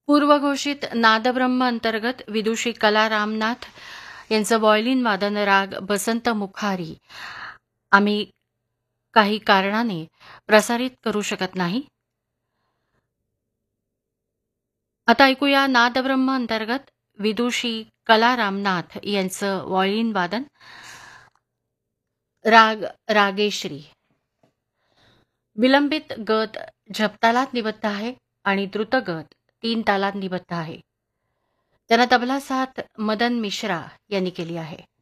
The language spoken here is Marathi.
पूर्वघोषित नादब्रह्म अंतर्गत विदुषी कला रामनाथ यांचं व्हायोलिन वादन राग बसंत मुखारी आम्ही काही कारणाने प्रसारित करू शकत नाही. आता ऐकूया नादब्रह्म अंतर्गत विदुषी कला रामनाथ यांचं व्हायोलिन वादन राग रागेश्री. विलंबित गत झपतालात निबद्ध आहे आणि द्रुत गत 3 तालात निबद्ध आहे. त्यांना तबला साथ मदन मिश्रा यांनी केली आहे.